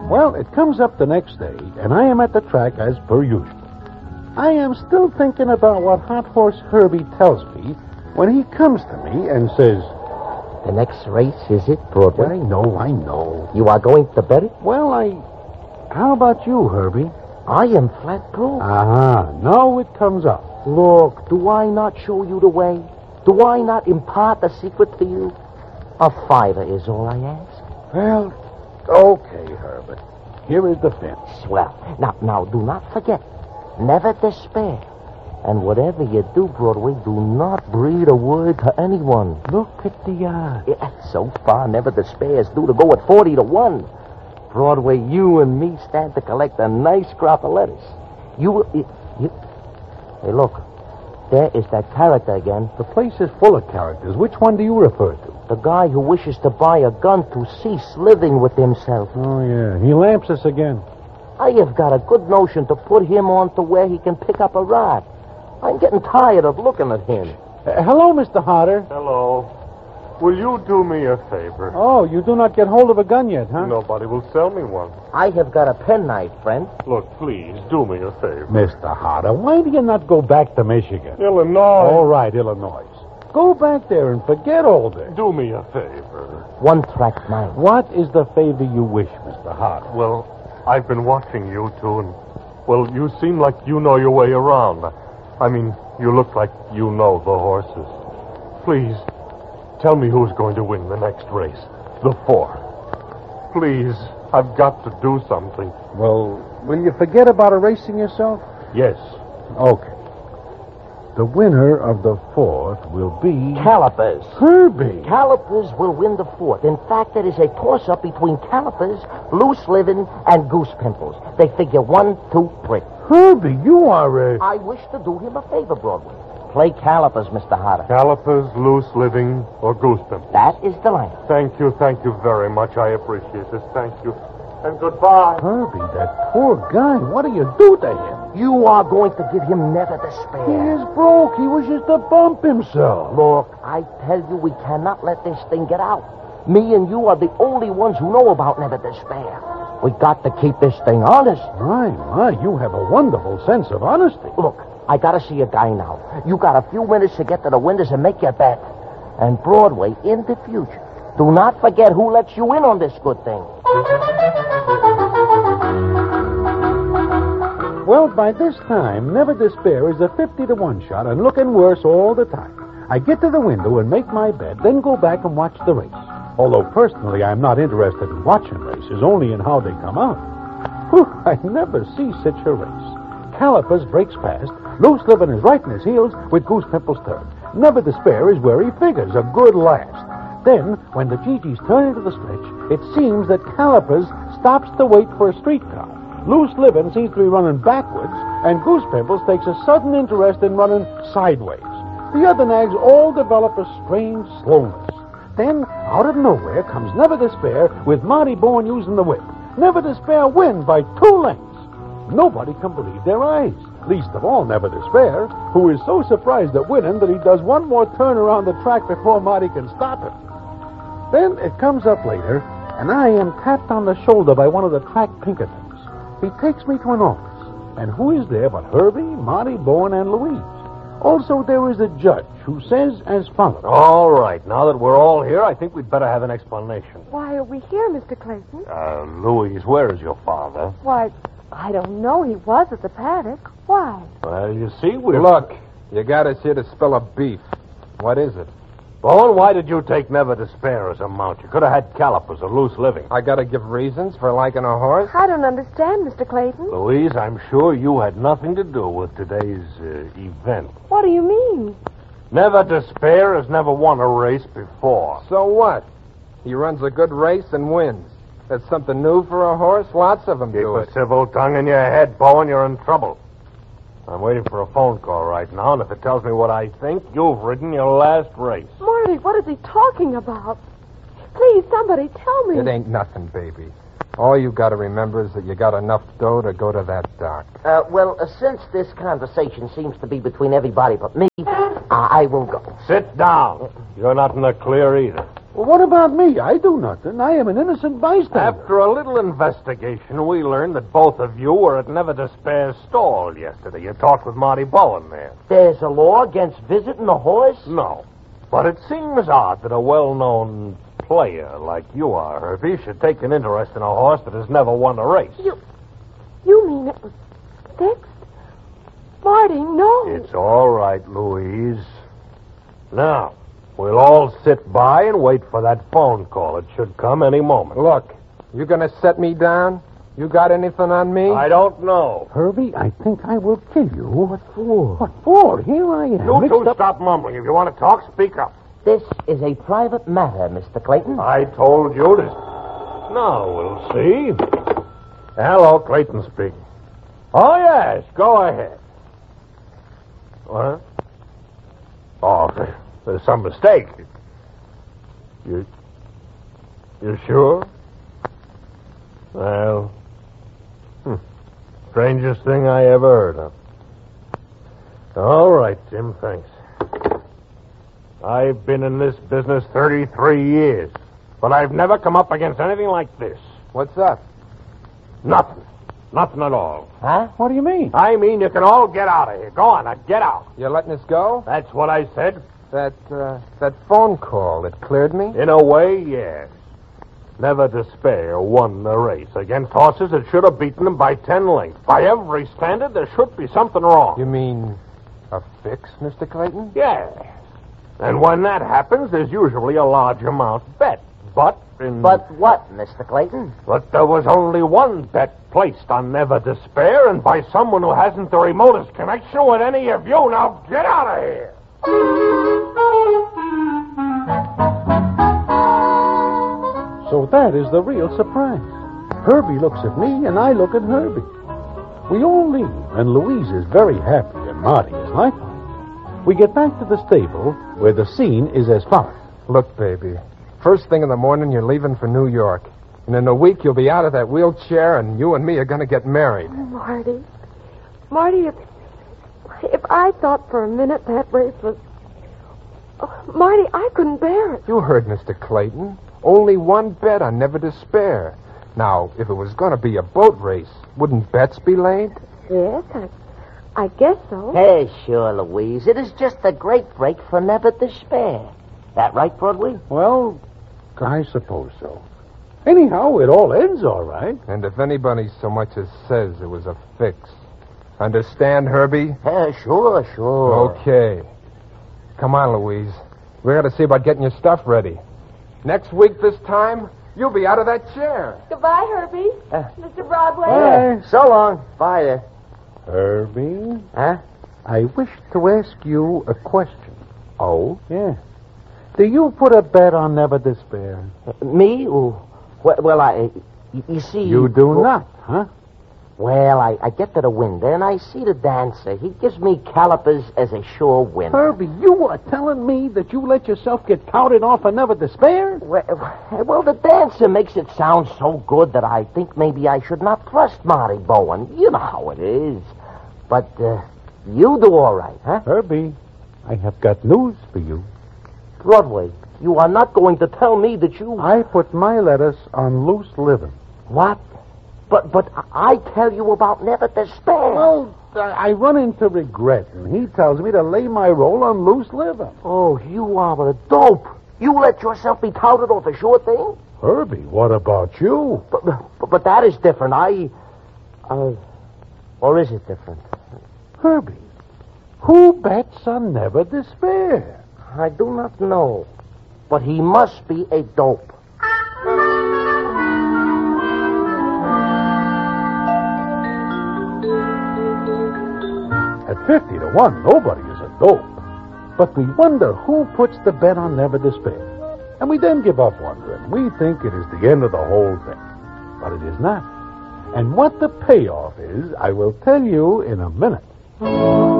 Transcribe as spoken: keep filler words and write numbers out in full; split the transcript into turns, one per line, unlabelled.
Well, it comes up the next day, and I am at the track as per usual. I am still thinking about what Hot Horse Herbie tells me when he comes to me and says,
The next race, is it, Broadway?
I know, I know.
You are going to bet it?
Well, I... How about you, Herbie?
I am flat broke.
Uh-huh. Now it comes up.
Look, do I not show you the way? Do I not impart the secret to you? A fiver is all I ask.
Well, okay, Herbert. Here is the fence.
Swell. Now, now, do not forget. Never despair. And whatever you do, Broadway, do not breathe a word to anyone.
Look at the odds.
Yeah, so far, never despair is due to go at forty to one. Broadway, you and me stand to collect a nice crop of lettuce. You will... You, you... Hey, look. There is that character again.
The place is full of characters. Which one do you refer to?
The guy who wishes to buy a gun to cease living with himself.
Oh, yeah. He lamps us again.
I have got a good notion to put him on to where he can pick up a rod. I'm getting tired of looking at him.
Uh, hello, Mister Harder.
Hello. Will you do me a favor?
Oh, you do not get hold of a gun yet, huh?
Nobody will sell me one.
I have got a penknife, friend.
Look, please, do me a favor.
Mister Harder, why do you not go back to Michigan?
Illinois.
All right, Illinois. Go back there and forget all this.
Do me a favor.
One track mind.
What is the favor you wish, Mister Harder?
Well, I've been watching you two, and, well, you seem like you know your way around. I mean, you look like you know the horses. Please, tell me who's going to win the next race. The four. Please, I've got to do something.
Well, will you forget about erasing yourself?
Yes.
Okay. The winner of the fourth will be...
Calipers.
Herbie.
Calipers will win the fourth. In fact, it is a toss-up between Calipers, Loose Living, and Goose Pimples. They figure one, two, three.
Herbie, you are a...
I wish to do him a favor, Broadway. Play Calipers, Mister Harder.
Calipers, Loose Living, or Goose Pimples.
That is the line.
Thank you, thank you very much. I appreciate this. Thank you. And goodbye.
Herbie, that poor guy. What do you do to him?
You are going to give him never
He
despair.
is broke. He wishes to bump himself.
Look, I tell you, we cannot let this thing get out. Me and you are the only ones who know about never despair. We got to keep this thing honest.
My, my, you have a wonderful sense of honesty.
Look, I gotta see a guy now. You got a few minutes to get to the windows and make your bet. And Broadway, in the future, do not forget who lets you in on this good thing.
Well, by this time, Never Despair is a fifty to one shot and looking worse all the time. I get to the window and make my bet, then go back and watch the race. Although, personally, I'm not interested in watching races, only in how they come out. Whew, I never see such a race. Calipers breaks past. Loose Living is right in his heels with Goose Pimples third. Never Despair is where he figures, a good last. Then, when the G Gs turn into the stretch, it seems that Calipers stops to wait for a streetcar. Loose Living seems to be running backwards, and Goose Pimples takes a sudden interest in running sideways. The other nags all develop a strange slowness. Then, out of nowhere, comes Never Despair with Marty Bourne using the whip. Never Despair wins by two lengths. Nobody can believe their eyes. Least of all, Never Despair, who is so surprised at winning that he does one more turn around the track before Marty can stop him. Then it comes up later, and I am tapped on the shoulder by one of the track Pinkertons. He takes me to an office, and who is there but Herbie, Marty Bourne, and Louise? Also, there is a judge who says as follows.
All right, now that we're all here, I think we'd better have an explanation.
Why are we here, Mister Clayton?
Uh, Louise, where is your father?
Why, I don't know. He was at the paddock. Why?
Well, you see, we're...
Look, you got us here to spill a beef. What is it?
Bourne, why did you take Never Despair as a mount? You could have had Calipers or Loose Living.
I gotta give reasons for liking a horse?
I don't understand, Mister Clayton.
Louise, I'm sure you had nothing to do with today's uh, event.
What do you mean?
Never Despair has never won a race before.
So what? He runs a good race and wins. That's something new for a horse. Lots of them
Keep
do
a
it.
civil tongue in your head, Bowen. You're in trouble. I'm waiting for a phone call right now, and if it tells me what I think, you've ridden your last race.
Marty, what is he talking about? Please, somebody tell me.
It ain't nothing, baby. All you gotta remember is that you got enough dough to go to that dock.
Uh, well, uh, since this conversation seems to be between everybody but me, uh, I will go.
Sit down. You're not in the clear either.
Well, what about me? I do nothing. I am an innocent bystander.
After a little investigation, we learned that both of you were at Never Despair's stall yesterday. You talked with Marty Bowen there.
There's a law against visiting a horse?
No. But it seems odd that a well-known player like you are, Herbie, should take an interest in a horse that has never won a race.
You, you mean it was fixed? Marty, no.
It's all right, Louise. Now, we'll all sit by and wait for that phone call. It should come any moment.
Look, you gonna set me down? You got anything on me?
I don't know.
Herbie, I think I will kill you. What for? What for? Here I am.
You two
mixed up-
stop mumbling. If you want to talk, speak up.
This is a private matter, Mister Clayton.
I told you to... Now, we'll see. Hello, Clayton speaking. Oh, yes, go ahead. What? Oh, there's some mistake. You... You sure? Well... Hmm. Strangest thing I ever heard of. All right, Jim, thanks. I've been in this business thirty-three years, but I've never come up against anything like this.
What's up?
Nothing. Nothing at all.
Huh?
What do you mean?
I mean, you can all get out of here. Go on, now, get out.
You letting us go?
That's what I said.
That, uh, that phone call, it cleared me?
In a way, yes. Never Despair won the race against horses that should have beaten them by ten lengths. By every standard, there should be something wrong.
You mean a fix, Mister Clayton?
Yes. And when that happens, there's usually a large amount bet. But in...
But what, Mister Clayton?
But there was only one bet placed on Never Despair, and by someone who hasn't the remotest connection with any of you. Now get out of here!
So that is the real surprise. Herbie looks at me, and I look at Herbie. We all leave, and Louise is very happy, and Marty is likewise. We get back to the stable, where the scene is as follows.
Look, baby, first thing in the morning, you're leaving for New York. And in a week, you'll be out of that wheelchair, and you and me are going to get married.
Marty. Marty, if, if I thought for a minute that race was... Oh, Marty, I couldn't bear it.
You heard Mister Clayton. Only one bet on Never Despair. Now, if it was going to be a boat race, wouldn't bets be laid?
Yes, I, I guess so.
Hey, sure, Louise. It is just a great break for Never Despair. That right, Broadway?
Well, I suppose so. Anyhow, it all ends all right.
And if anybody so much as says it was a fix. Understand, Herbie?
Yeah, sure, sure.
Okay. Come on, Louise. We got to see about getting your stuff ready. Next week this time, you'll be out of that chair.
Goodbye, Herbie.
Uh,
Mister Broadway.
Bye.
So long. Bye there.
Herbie,
Huh?
I wish to ask you a question.
Oh?
Yeah. Do you put a bet on Never Despair?
Me? Well, well I... You, you see...
You do
well,
not, huh?
Well, I, I get to the window, and I see the dancer. He gives me calipers as a sure winner.
Herbie, you are telling me that you let yourself get touted off and Never Despair?
Well, well, the dancer makes it sound so good that I think maybe I should not trust Marty Bowen. You know how it is. But uh, you do all right, huh?
Herbie, I have got news for you.
Broadway, you are not going to tell me that you...
I put my lettuce on loose living.
What? But but I tell you about Never Despair.
Well, I run into Regret, and he tells me to lay my roll on loose living.
Oh, you are a dope. You let yourself be touted off a sure thing?
Herbie, what about you?
But, but, but that is different. I... Uh, or is it different?
Herbie, who bets on Never Despair?
I do not know. But he must be a dope.
At fifty to one, nobody is a dope. But we wonder who puts the bet on Never Despair. And we then give up wondering. We think it is the end of the whole thing. But it is not. And what the payoff is, I will tell you in a minute.